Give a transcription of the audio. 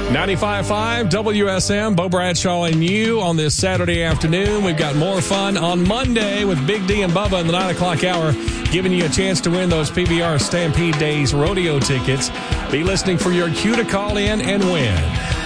95.5 WSM, Bo Bradshaw and you on this Saturday afternoon. We've got more fun on Monday with Big D and Bubba in the 9 o'clock hour, giving you a chance to win those PBR Stampede Days rodeo tickets. Be listening for your cue to call in and win.